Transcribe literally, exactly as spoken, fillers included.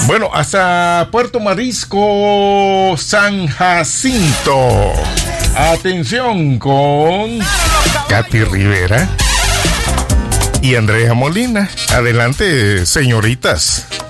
Bueno, hasta Puerto Marisco, San Jacinto. Atención con Katy Rivera y Andrea Molina. Adelante, señoritas.